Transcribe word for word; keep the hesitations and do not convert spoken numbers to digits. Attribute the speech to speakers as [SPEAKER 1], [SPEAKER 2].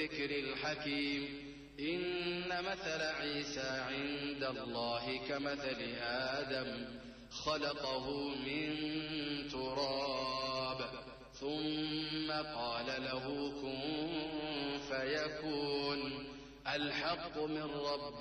[SPEAKER 1] والذكر الحكيم. إن مثل عيسى عند الله كمثل آدم خلقه من تراب ثم قال له كن فيكون. الحق من ربك